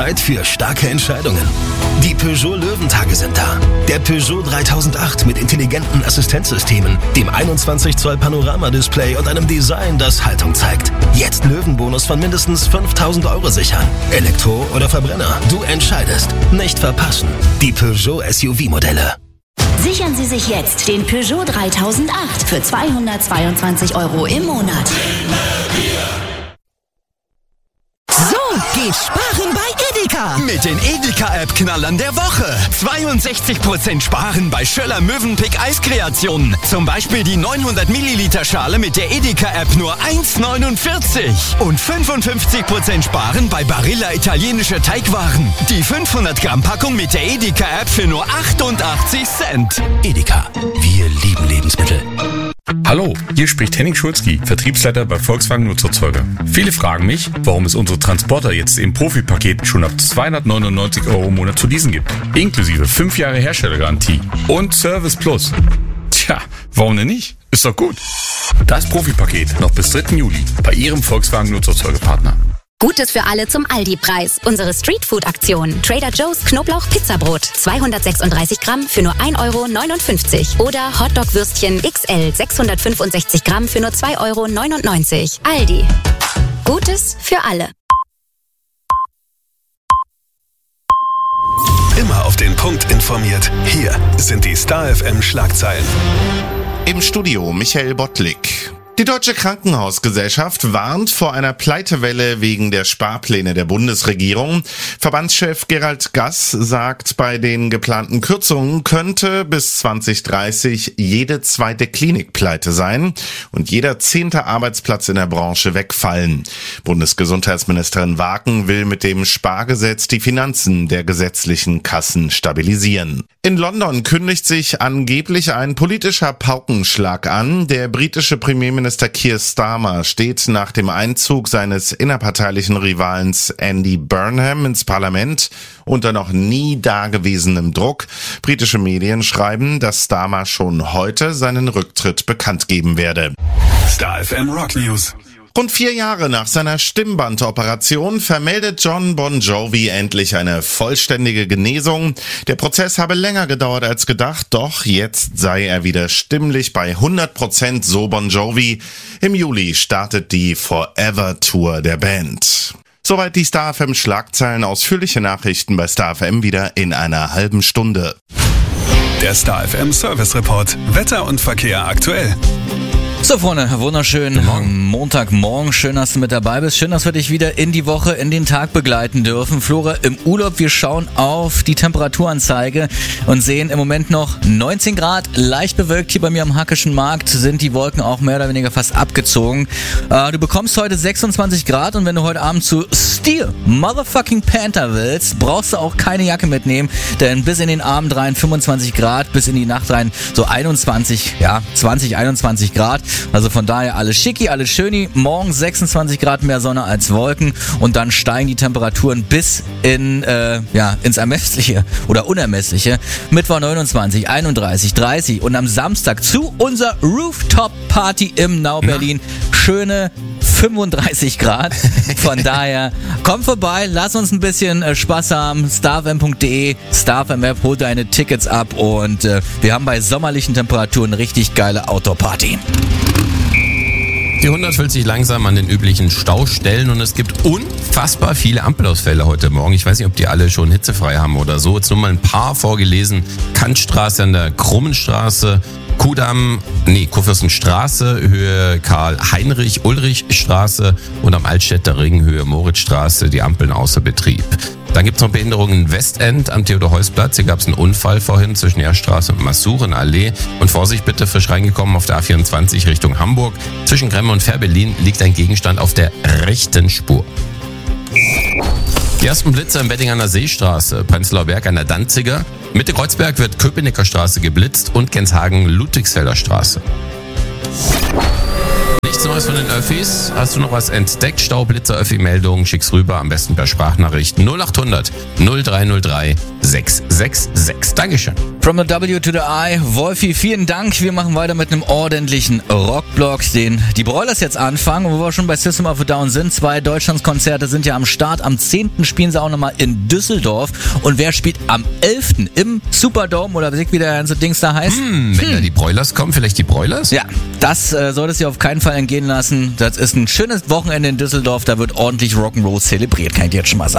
Zeit für starke Entscheidungen. Die Peugeot Löwentage sind da. Der Peugeot 3008 mit intelligenten Assistenzsystemen, dem 21 Zoll Panorama-Display und einem Design, das Haltung zeigt. Jetzt Löwenbonus von mindestens 5.000 € sichern. Elektro oder Verbrenner, du entscheidest. Nicht verpassen. Die Peugeot SUV-Modelle. Sichern Sie sich jetzt den Peugeot 3008 für 222 € im Monat. So geht Sparen bei Edeka. Mit den Edeka-App-Knallern der Woche. 62% Sparen bei Schöller Mövenpick Eiskreationen. Zum Beispiel die 900 Milliliter Schale mit der Edeka-App nur 1,49. Und 55% Sparen bei Barilla italienische Teigwaren. Die 500 Gramm Packung mit der Edeka-App für nur 88 Cent. Edeka, wir lieben Lebensmittel. Hallo, hier spricht Henning Schulzki, Vertriebsleiter bei Volkswagen Nutzerzeuger. Viele fragen mich, warum es unsere Transporter jetzt im Profipaket schon ab 299 € im Monat zu leasen gibt. Inklusive 5 Jahre Herstellergarantie und Service Plus. Tja, warum denn nicht? Ist doch gut. Das Profipaket noch bis 3. Juli bei Ihrem Volkswagen Nutzerzeugerpartner. Gutes für alle zum Aldi-Preis. Unsere Streetfood-Aktion. Trader Joe's Knoblauch-Pizzabrot. 236 Gramm für nur 1,59 € Oder Hotdog-Würstchen XL 665 Gramm für nur 2,99 €. Aldi. Gutes für alle. Immer auf den Punkt informiert. Hier sind die Star FM Schlagzeilen. Im Studio Michael Bottlik. Die Deutsche Krankenhausgesellschaft warnt vor einer Pleitewelle wegen der Sparpläne der Bundesregierung. Verbandschef Gerald Gass sagt, bei den geplanten Kürzungen könnte bis 2030 jede zweite Klinik pleite sein und jeder 10. Arbeitsplatz in der Branche wegfallen. Bundesgesundheitsministerin Waken will mit dem Spargesetz die Finanzen der gesetzlichen Kassen stabilisieren. In London kündigt sich angeblich ein politischer Paukenschlag an. Der britische Premierminister Keir Starmer steht nach dem Einzug seines innerparteilichen Rivals Andy Burnham ins Parlament unter noch nie dagewesenem Druck. Britische Medien schreiben, dass Starmer schon heute seinen Rücktritt bekannt geben werde. Star FM Rock News. Rund 4 Jahre nach seiner Stimmbandoperation vermeldet Jon Bon Jovi endlich eine vollständige Genesung. Der Prozess habe länger gedauert als gedacht, doch jetzt sei er wieder stimmlich bei 100%, so Bon Jovi. Im Juli startet die Forever Tour der Band. Soweit die Star FM Schlagzeilen. Ausführliche Nachrichten bei Star FM wieder in einer halben Stunde. Der Star FM Service Report. Wetter und Verkehr aktuell. So, Freunde, wunderschön. Montagmorgen. Schön, dass du mit dabei bist. Schön, dass wir dich wieder in die Woche, in den Tag begleiten dürfen. Flora im Urlaub. Wir schauen auf die Temperaturanzeige und sehen im Moment noch 19 Grad. Leicht bewölkt hier bei mir am Hackischen Markt. Sind die Wolken auch mehr oder weniger fast abgezogen. Du bekommst heute 26 Grad und wenn du heute Abend zu Steel Motherfucking Panther willst, brauchst du auch keine Jacke mitnehmen, denn bis in den Abend rein 25 Grad, bis in die Nacht rein so 21 Grad. Also von daher alles schicki, alles schöni. Morgen 26 Grad mehr Sonne als Wolken und dann steigen die Temperaturen bis ins Ermessliche oder Unermessliche. Mittwoch 29, 31, 30 und am Samstag zu unserer Rooftop-Party im Nau Berlin. Schöne 35 Grad. Von daher, komm vorbei, lass uns ein bisschen Spaß haben. starfm.de, StarFM-App, hol deine Tickets ab und wir haben bei sommerlichen Temperaturen richtig geile Outdoor-Party. Die 100 füllt sich langsam an den üblichen Staustellen und es gibt unfassbar viele Ampelausfälle heute Morgen. Ich weiß nicht, ob die alle schon hitzefrei haben oder so. Jetzt nur mal ein paar vorgelesen. Kantstraße an der Krummenstraße, Kurfürstenstraße, Höhe Karl-Heinrich-Ulrich-Straße und am Altstädter Ring, Höhe Moritzstraße, die Ampeln außer Betrieb. Dann gibt's noch Behinderungen in Westend am Theodor-Heuss-Platz. Hier gab's einen Unfall vorhin zwischen Jahrstraße und Masurenallee. Und Vorsicht bitte, frisch reingekommen auf der A24 Richtung Hamburg. Zwischen Kremme und Fährberlin liegt ein Gegenstand auf der rechten Spur. Die ersten Blitze im Bettingener Seestraße, Prenzlauer Berg an der Danziger. Mitte Kreuzberg wird Köpenicker Straße geblitzt und Genshagen-Ludwigsfelder Straße. Nichts Neues von den Öffis. Hast du noch was entdeckt? Staublitzer, Öffi-Meldungen, schick's rüber, am besten per Sprachnachricht 0800 0303 666. Dankeschön. From the W to the I, Wolfi, vielen Dank. Wir machen weiter mit einem ordentlichen Rockblock, den die Broilers jetzt anfangen. Und wo wir schon bei System of a Down sind, 2 Deutschlandskonzerte sind ja am Start. Am 10. spielen sie auch nochmal in Düsseldorf. Und wer spielt am 11. im Superdome oder wie der ganze Dings da heißt? Wenn da die Broilers kommen, vielleicht die Broilers? Ja, das solltest du auf keinen Fall entgehen lassen. Das ist ein schönes Wochenende in Düsseldorf. Da wird ordentlich Rock'n'Roll zelebriert, kann ich dir jetzt schon mal sagen.